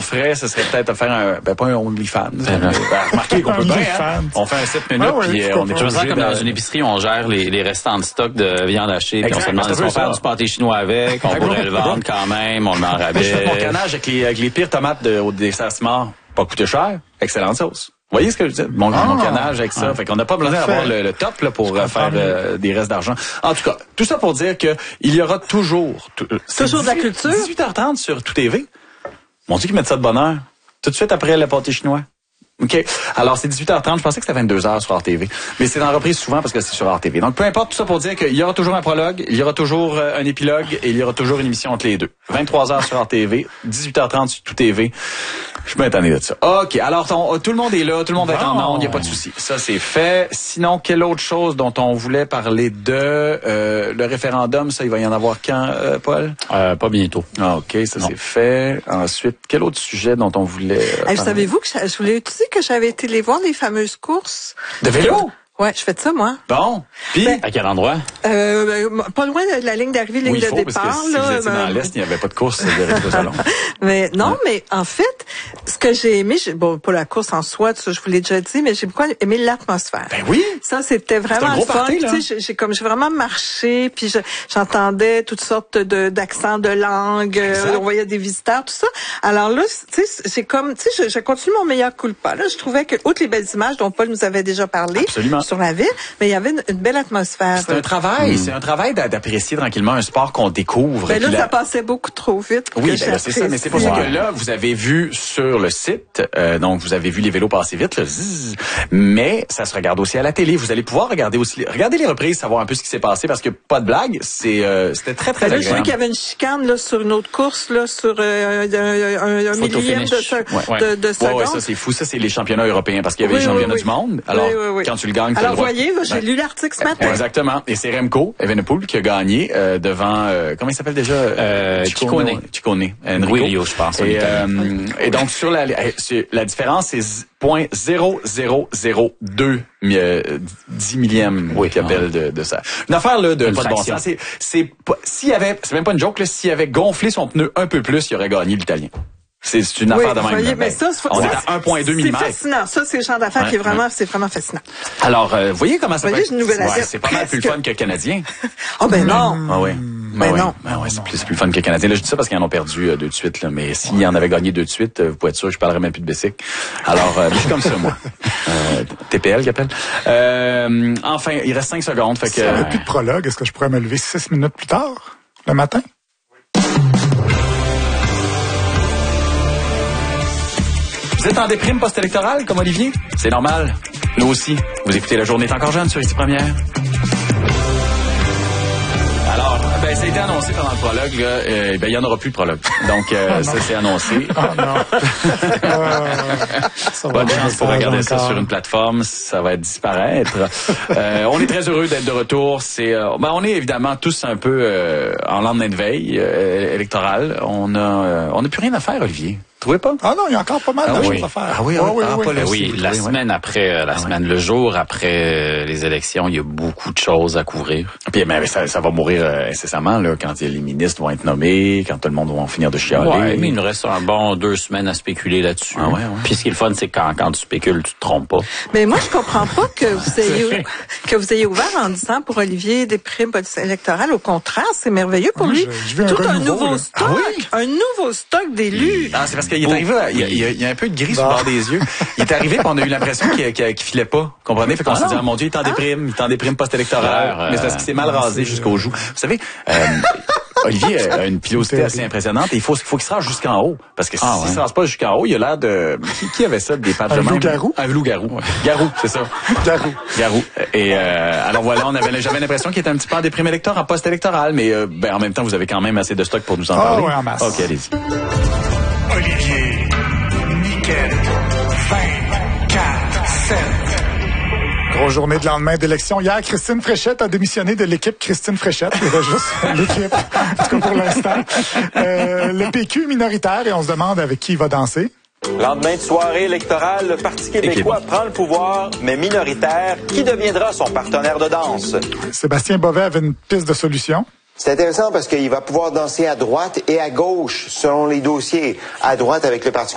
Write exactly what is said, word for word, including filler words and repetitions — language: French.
ferait, ce serait peut-être de faire un, ben pas un OnlyFans. Ben, ben, remarquez qu'on peut bien, hein? On fait un sept minutes, ah, oui, puis euh, on est je me sens comme dans une épicerie, on gère les, les restants de stock de viande hachée, puis on se demande si on va faire du pâté chinois avec, on pourrait le vendre quand même, on le met en rabais. Je fais mon canage avec les, avec les pires tomates de, au dessert mort, pas coûté cher, excellente sauce. Vous voyez ce que je dis? Mon, ah, mon canage avec ça. Ah, fait qu'on n'a pas besoin d'avoir le, le top là, pour faire euh, des restes d'argent. En tout cas, tout ça pour dire que il y aura toujours... Tout, toujours de la culture. dix-huit heures trente sur Tout T V. Mon Dieu qu'ils mettent ça de bonne heure. Tout de suite après le pâté chinois. OK. Alors, c'est dix-huit heures trente. Je pensais que c'était vingt-deux heures sur R T V. Mais c'est en reprise souvent parce que c'est sur R T V. Donc, peu importe, tout ça pour dire qu'il y aura toujours un prologue, il y aura toujours euh, un épilogue et il y aura toujours une émission entre les deux. vingt-trois heures sur R T V, dix-huit heures trente sur Tout T V. Je peux m'étonner de ça. OK. Alors, ton, tout le monde est là, tout le monde va être en onde, il n'y a pas de souci. Ça, c'est fait. Sinon, quelle autre chose dont on voulait parler de euh, le référendum, ça, il va y en avoir quand, euh, Paul? Euh, pas bientôt. Ah, OK, ça, non. C'est fait. Ensuite, quel autre sujet dont on voulait euh, hey, savez-vous que je voulais utiliser que j'avais été les voir les fameuses courses de vélo? Ouais, je fais de ça, moi. Bon. Puis, ben, à quel endroit? Euh, pas loin de la ligne d'arrivée, ligne oui, il faut, de départ. Parce que si là, vous étiez ben, dans l'Est, il n'y avait pas de course de salon. Mais non, ouais. mais en fait, ce que j'ai aimé, j'ai, bon, pas la course en soi, tout ça, je vous l'ai déjà dit, mais j'ai beaucoup aimé l'atmosphère. Ben oui. Ça, c'était vraiment le fun. Tu sais, j'ai, j'ai comme j'ai vraiment marché, puis je, j'entendais toutes sortes de d'accents, de langues, euh, on voyait des visiteurs, tout ça. Alors là, tu sais, c'est comme, tu sais, je, je continue mon meilleur coup de pas. Là, je trouvais que outre les belles images dont Paul nous avait déjà parlé Absolument. Sur la ville, mais il y avait une, une belle atmosphère. C'est un travail, mmh. c'est un travail d'apprécier tranquillement un sport qu'on découvre. Ben là, ça passait beaucoup trop vite. Oui, ben là, c'est ça. Mais c'est pour ça que là, vous avez vu sur le site, euh, donc vous avez vu les vélos passer vite, là, zzz, mais ça se regarde aussi à la télé. Vous allez pouvoir regarder aussi, regarder les reprises, savoir un peu ce qui s'est passé, parce que pas de blague, c'est, euh, c'était très très ben là, agréable. Je sais qu'il y avait une chicane là sur une autre course là, sur euh, un, un, un millième de, ouais, ouais. de, de seconde. Ouais, ouais, ça c'est fou. Ça c'est les championnats européens, parce qu'il y avait oui, les championnats oui, du monde. Alors oui, oui, oui. quand tu le gagnes, alors le droit... voyez, j'ai ben, lu l'article ce matin. Exactement. Et c'est Remco Evenepoel qui a gagné euh, devant euh, comment il s'appelle déjà euh, Ciccone. Ciccone. Oui, je pense. Et, euh, et donc sur la la différence c'est point zéro zéro zéro deux euh, dix millième oui, qu'appelle de, de ça. Une affaire là de une pas fraction. de bon sens. C'est c'est s'il y avait c'est même pas une joke là, s'il avait gonflé son pneu un peu plus, il aurait gagné l'Italien. C'est, c'est une oui, affaire de même. Voyez, ben, mais ça, on ça, est à un virgule deux millimètres. C'est fascinant. Ça, c'est le genre d'affaires ouais, qui est vraiment, ouais. c'est vraiment fascinant. Alors, euh, voyez comment ça voyez, peut être. Une nouvelle ouais, c'est pas mal plus le fun que le Canadien. Oh ben non. Ah oui. Ben ben non. Ben ouais, c'est plus, c'est plus le fun que le Canadien. Là, je dis ça parce qu'ils en ont perdu euh, deux de suite, là. Mais s'ils ouais. en avaient gagné deux de suite, euh, vous pouvez être sûr que je parlerais même plus de Bessic. Alors, euh, je suis comme ça, moi. Euh, T P L, qu'appelle. Euh, enfin, il reste cinq secondes. Fait que. S'il n'y avait plus de prologue, est-ce que je pourrais me lever six minutes plus tard, le matin? Vous êtes en déprime post-électorale, comme Olivier? C'est normal. Nous aussi. Vous écoutez La Journée est encore jeune sur Ici Première. Alors, ben, ça a été annoncé pendant le prologue, là. Euh, ben, il n'y en aura plus de prologue. Donc, euh, oh ça, c'est annoncé. Oh non. euh, Bonne chance pour regarder ça sur une plateforme. Ça va disparaître. euh, on est très heureux d'être de retour. C'est, euh, ben, on est évidemment tous un peu euh, en lendemain de veille euh, électorale. On a, euh, on n'a plus rien à faire, Olivier. Vous trouvez pas? Ah non, il y a encore pas mal ah de oui. choses à faire. Ah oui, ah, oui, ah, oui, pas oui. le oui, la oui, semaine oui. après, euh, la ah, semaine, oui. le jour après euh, les élections, il y a beaucoup de choses à couvrir. Puis mais ça, ça va mourir euh, incessamment là, quand les ministres vont être nommés, quand tout le monde va finir de chialer. Ouais, mais il nous reste un bon deux semaines à spéculer là-dessus. Ah, ouais, ouais. Puis ce qui est le fun, c'est quand, quand tu spécules, tu te trompes pas. Mais moi, je comprends pas que vous ayez que vous ayez ouvert en disant pour Olivier des primes électorales. Au contraire, c'est merveilleux pour oui, lui. Je, je Tout un nouveau, nouveau là. stock, ah, oui? un nouveau stock d'élus. Ah, c'est parce qu'il est arrivé, il y, a, il, y a, il y a un peu de gris sur le bord des yeux. Il est arrivé, puis on a eu l'impression qu'il, qu'il, qu'il filait pas. Comprenez? Fait qu'on ah, s'est dit, ah, mon Dieu, il est en déprime, il est en déprime post-électorale. Euh, mais c'est parce qu'il s'est mal rasé jusqu'au joue. Vous savez, euh, Olivier a une pilosité assez impressionnante et il faut, faut qu'il se rase jusqu'en haut. Parce que ah, s'il ouais. se rase pas jusqu'en haut, il a l'air de... Qui, qui avait ça, des pattes de même? Un loup-garou? Un loup-garou. Ouais. Garou, c'est ça. Garou. Garou. Et euh, alors voilà, on avait, j'avais l'impression qu'il était un petit peu en déprime électeur, en post-électoral, mais euh, ben, en même temps, vous avez quand même assez de stock pour nous en ah, parler. Ouais, en masse. OK, allez-y. Olivier, Niquette, vingt-quatre sept. Grosse journée de lendemain d'élection. Hier, Christine Fréchette a démissionné de l'équipe Christine Fréchette. Il y avait juste l'équipe, en tout cas pour l'instant. Euh, le P Q minoritaire et on se demande avec qui il va danser. Lendemain de soirée électorale, le Parti québécois prend le pouvoir, mais minoritaire. Qui deviendra son partenaire de danse? Sébastien Bovet avait une piste de solution. C'est intéressant parce qu'il va pouvoir danser à droite et à gauche selon les dossiers. À droite avec le Parti